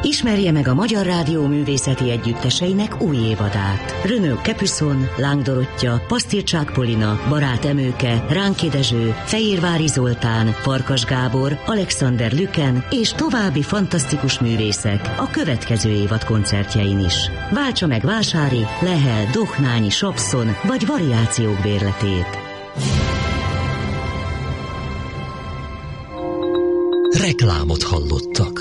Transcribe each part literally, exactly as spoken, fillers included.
Ismerje meg a Magyar Rádió művészeti együtteseinek új évadát. Renaud Capuçon, Láng Dorottya, Pasztircsák Polina, Barát Emőke, Ránki Dezső, Fejérvári Zoltán, Farkas Gábor, Alexander Lüken és további fantasztikus művészek a következő évad koncertjein is. Váltsa meg Vásári, Lehel, Dohnányi, Sapszon vagy variációk bérletét. Reklámot hallottak.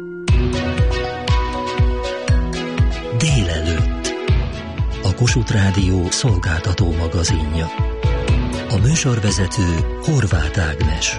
Délelőtt. A Kossuth Rádió szolgáltató magazinja. A műsorvezető Horváth Ágnes.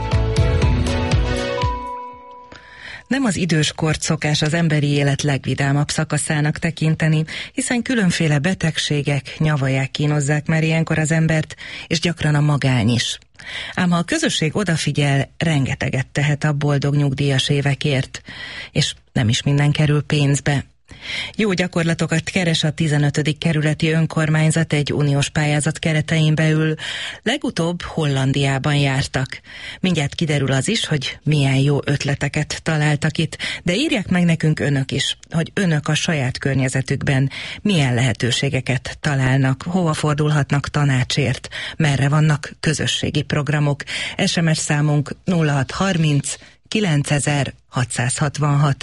Nem az időskort szokás az emberi élet legvidámabb szakaszának tekinteni, hiszen különféle betegségek, nyavaják kínozzák már ilyenkor az embert, és gyakran a magány is. Ám ha a közösség odafigyel, rengeteget tehet a boldog nyugdíjas évekért, és nem is minden kerül pénzbe. Jó gyakorlatokat keres a tizenötödik kerületi önkormányzat egy uniós pályázat keretein belül. Legutóbb Hollandiában jártak. Mindjárt kiderül az is, hogy milyen jó ötleteket találtak itt, de írják meg nekünk önök is, hogy önök a saját környezetükben milyen lehetőségeket találnak, hova fordulhatnak tanácsért, merre vannak közösségi programok. es em es számunk nulla hat harminc kilencezer hatszázhatvanhat.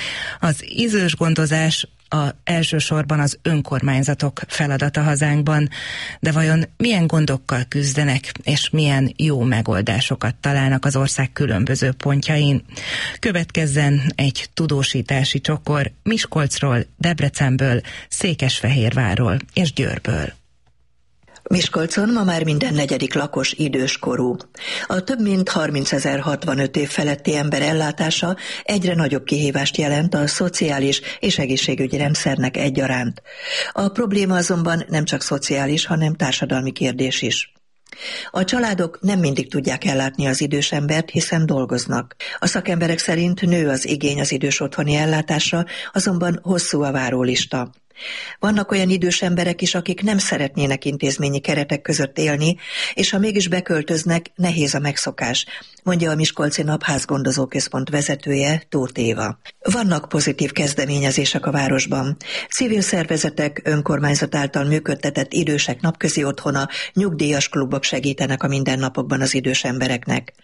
Az ízős gondozás a elsősorban az önkormányzatok feladata hazánkban, de vajon milyen gondokkal küzdenek, és milyen jó megoldásokat találnak az ország különböző pontjain? Következzen egy tudósítási csokor Miskolcról, Debrecenből, Székesfehérvárról és Győrből. Miskolcon ma már minden negyedik lakos időskorú. A több mint harmincezer hatvanöt év feletti ember ellátása egyre nagyobb kihívást jelent a szociális és egészségügyi rendszernek egyaránt. A probléma azonban nem csak szociális, hanem társadalmi kérdés is. A családok nem mindig tudják ellátni az idős embert, hiszen dolgoznak. A szakemberek szerint nő az igény az idős otthoni ellátásra, azonban hosszú a várólista. Vannak olyan idős emberek is, akik nem szeretnének intézményi keretek között élni, és ha mégis beköltöznek, nehéz a megszokás, mondja a Miskolci Napházgondozó Központ vezetője, Tóth Éva. Vannak pozitív kezdeményezések a városban. Civil szervezetek, önkormányzat által működtetett idősek napközi otthona, nyugdíjas klubok segítenek a mindennapokban az idős embereknek.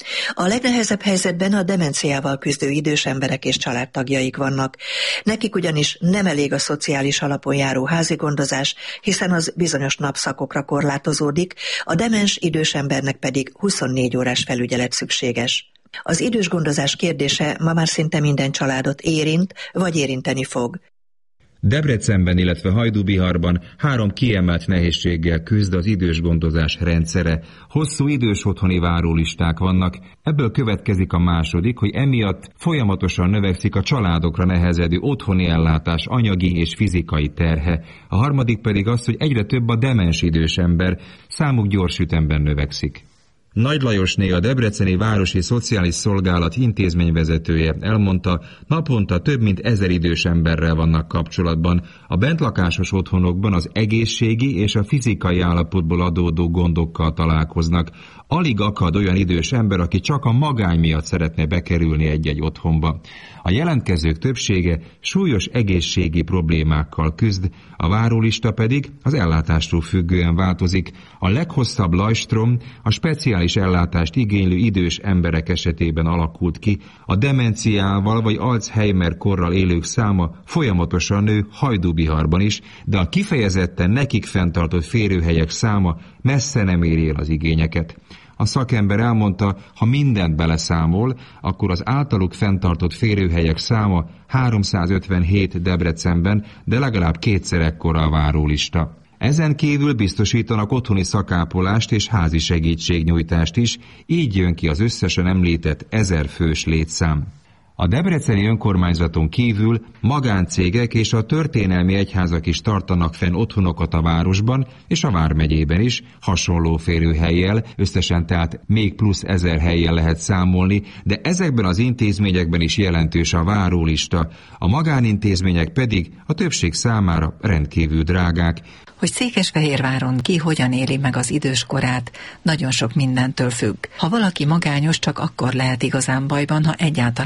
A legnehezebb helyzetben a demenciával küzdő idős emberek és családtagjaik vannak. Nekik ugyanis nem elég a szociális alapon járó házi gondozás, hiszen az bizonyos napszakokra korlátozódik, a demens idős embernek pedig huszonnégy órás felügyelet szükséges. Az idős gondozás kérdése ma már szinte minden családot érint, vagy érinteni fog. Debrecenben, illetve Hajdúbiharban három kiemelt nehézséggel küzd az idős gondozás rendszere. Hosszú idős otthoni várólisták vannak. Ebből következik a második, hogy emiatt folyamatosan növekszik a családokra nehezedő otthoni ellátás anyagi és fizikai terhe. A harmadik pedig az, hogy egyre több a demens idős ember, számuk gyors ütemben növekszik. Nagy Lajosné, a Debreceni Városi Szociális Szolgálat intézményvezetője elmondta, naponta több mint ezer idős emberrel vannak kapcsolatban. A bentlakásos otthonokban az egészségi és a fizikai állapotból adódó gondokkal találkoznak. Alig akad olyan idős ember, aki csak a magány miatt szeretne bekerülni egy-egy otthonba. A jelentkezők többsége súlyos egészségi problémákkal küzd, a várólista pedig az ellátástól függően változik. A leghosszabb lajstrom a speciális ellátást igénylő idős emberek esetében alakult ki. A demenciával vagy Alzheimer korral élők száma folyamatosan nő Hajdúbiharban is, de a kifejezetten nekik fenntartott férőhelyek száma messze nem éri el az igényeket. A szakember elmondta, ha mindent beleszámol, akkor az általuk fenntartott férőhelyek száma háromszázötvenhét Debrecenben, de legalább kétszer ekkora a várólista. Ezen kívül biztosítanak otthoni szakápolást és házi segítségnyújtást is, így jön ki az összesen említett ezer fős létszám. A debreceni önkormányzaton kívül magáncégek és a történelmi egyházak is tartanak fenn otthonokat a városban és a vármegyében is, hasonló férőhellyel, összesen tehát még plusz ezer helyen lehet számolni, de ezekben az intézményekben is jelentős a várólista, a magánintézmények pedig a többség számára rendkívül drágák. Hogy Székesfehérváron ki hogyan éli meg az időskorát, nagyon sok mindentől függ. Ha valaki magányos, csak akkor lehet igazán bajban, ha egyáltalán nem nyit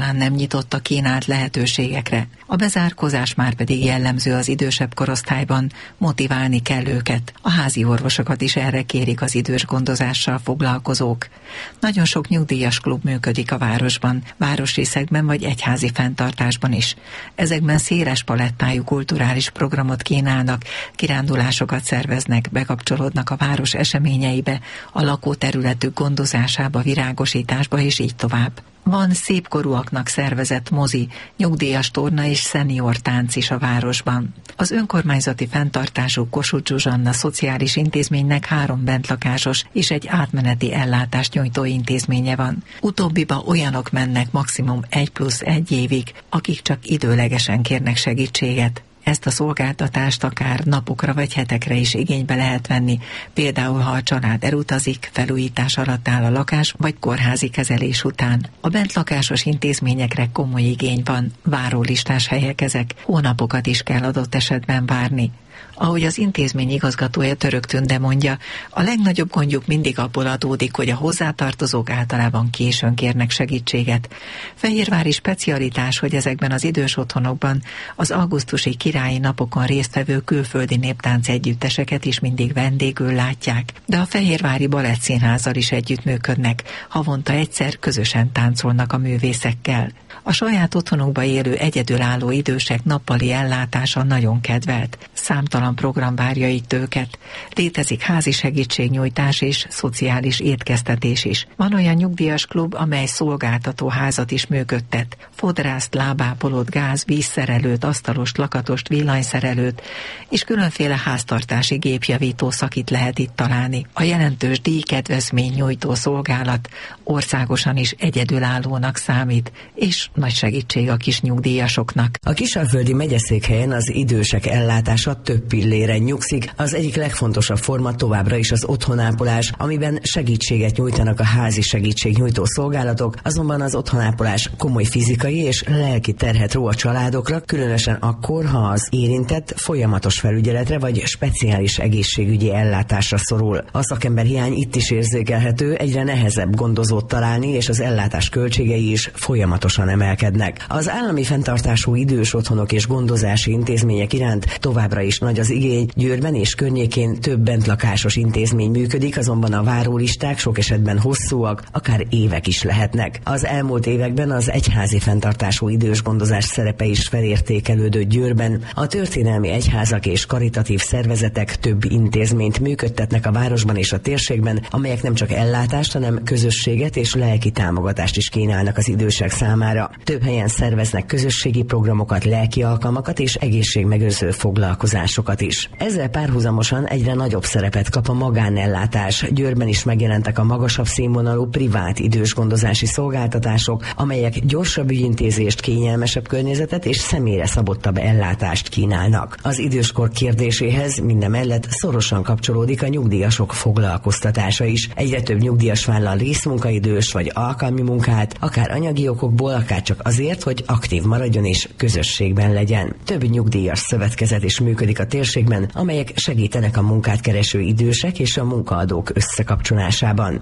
nyitott a kínált lehetőségekre. A bezárkozás már pedig jellemző az idősebb korosztályban, motiválni kell őket. A házi orvosokat is erre kérik az idős gondozással foglalkozók. Nagyon sok nyugdíjas klub működik a városban, városrészekben vagy egyházi fenntartásban is. Ezekben széles palettájú kulturális programot kínálnak, kirándulásokat szerveznek, bekapcsolódnak a város eseményeibe, a lakóterületük gondozásába, virágosításba és így tovább. Van szépkorúaknak szervezett mozi, nyugdíjas torna és szenior tánc is a városban. Az önkormányzati fenntartású Kossuth Zsuzsanna szociális intézménynek három bentlakásos és egy átmeneti ellátást nyújtó intézménye van. Utóbbiba olyanok mennek maximum egy plusz egy évig, akik csak időlegesen kérnek segítséget. Ezt a szolgáltatást akár napokra vagy hetekre is igénybe lehet venni, például ha a család elutazik, felújítás alatt áll a lakás, vagy kórházi kezelés után. A bentlakásos intézményekre komoly igény van, várólistás helyek ezek, hónapokat is kell adott esetben várni. Ahogy az intézmény igazgatója Török Tünde mondja, a legnagyobb gondjuk mindig abból adódik, hogy a hozzátartozók általában későn kérnek segítséget. Fehérvári specialitás, hogy ezekben az idős otthonokban az augusztusi királyi napokon résztvevő külföldi néptánc együtteseket is mindig vendégül látják, de a Fehérvári Balettszínházzal is együttműködnek, havonta egyszer közösen táncolnak a művészekkel. A saját otthonukba élő egyedülálló idősek nappali ellátása nagyon kedvelt. Számtalan program várja itt őket. Létezik házi segítségnyújtás és szociális étkeztetés is. Van olyan nyugdíjas klub, amely szolgáltató házat is működtet. Fodrászt, lábápolót, gáz, vízszerelőt, asztalost, lakatost, villanyszerelőt és különféle háztartási gépjavító szakit lehet itt találni. A jelentős díjkedvezmény nyújtó szolgálat országosan is egyedülállónak számít, és nagy segítség a kis nyugdíjasoknak. A Kisalföldi megyeszékhelyen az idősek ellátása több pilléren nyugszik. Az egyik legfontosabb forma továbbra is az otthonápolás, amiben segítséget nyújtanak a házi segítségnyújtó szolgálatok, azonban az otthonápolás komoly fizikai és lelki terhet ró a családokra, különösen akkor, ha az érintett folyamatos felügyeletre vagy speciális egészségügyi ellátásra szorul. A szakemberhiány itt is érzékelhető, egyre nehezebb gondozót találni, és az ellátás költségei is folyamatosan emelkednek. Az állami fenntartású idős otthonok és gondozási intézmények iránt továbbra is nagy az igény. Győrben és környékén több bentlakásos intézmény működik, azonban a várólisták sok esetben hosszúak, akár évek is lehetnek. Az elmúlt években az egyházi fenntartású idős gondozás szerepe is felértékelődött Győrben. A történelmi egyházak és karitatív szervezetek több intézményt működtetnek a városban és a térségben, amelyek nem csak ellátást, hanem közösséget és lelki támogatást is kínálnak az idősek számára. Több helyen szerveznek közösségi programokat, lelki alkalmakat és egészségmegőrző foglalkozásokat is. Ezzel párhuzamosan egyre nagyobb szerepet kap a magánellátás. Győrben is megjelentek a magasabb színvonalú privát idősgondozási szolgáltatások, amelyek gyorsabb ügyintézést, kényelmesebb környezetet és személyre szabottabb ellátást kínálnak. Az időskor kérdéséhez mindemellett szorosan kapcsolódik a nyugdíjasok foglalkoztatása is. Egyre több nyugdíjas vállal részmunkaidős vagy alkalmi munkát, akár anyagi okokból, akár csak azért, hogy aktív maradjon és közösségben legyen. Több nyugdíjas szövetkezet is működik a térségben, amelyek segítenek a munkát kereső idősek és a munkaadók összekapcsolásában.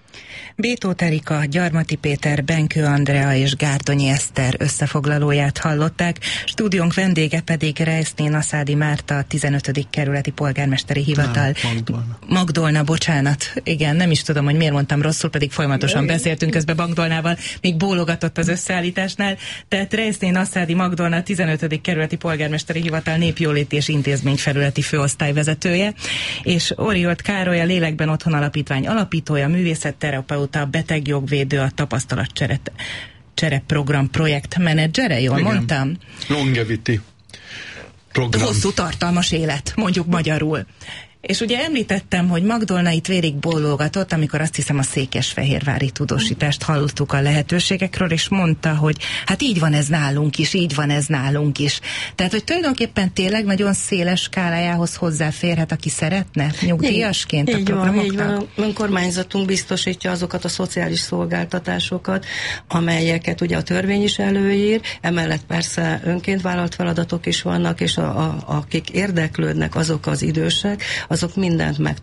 Bétóth Erika, Gyarmati Péter, Benkő Andrea és Gárdonyi Eszter összefoglalóját hallották, stúdiónk vendége pedig Rejszné Naszádi Márta, a tizenötödik kerületi polgármesteri hivatal. Nem, Magdolna. Magdolna, bocsánat. Igen, nem is tudom, hogy miért mondtam rosszul, pedig folyamatosan beszéltünk közben Magdolnával, még bólogatott az összeállításnál. Tehát Rejszné Naszádi Magdolna, a tizenötödik kerületi polgármesteri hivatal népjóléti és intézményfelületi főosztályvezetője, és Oriolt Károly, a Lélekben Otthon Alapítvány alapítója, művészetterapeuta, a betegjogvédő, a tapasztalatcsere csere program projektmenedzsere, jól Igen. mondtam? Longevity program. Hosszú tartalmas élet, mondjuk magyarul. És ugye említettem, hogy Magdolna itt vérig bólogatott, amikor azt hiszem a székesfehérvári tudósítást hallottuk a lehetőségekről, és mondta, hogy hát így van ez nálunk is, így van ez nálunk is. Tehát, hogy tulajdonképpen tényleg nagyon széles skálájához hozzáférhet, aki szeretne nyugdíjasként így, a így programoknak? Van, így van. A önkormányzatunk biztosítja azokat a szociális szolgáltatásokat, amelyeket ugye a törvény is előír, emellett persze önként vállalt feladatok is vannak, és a, a, akik érdeklődnek, azok az idősek, azok mindent meg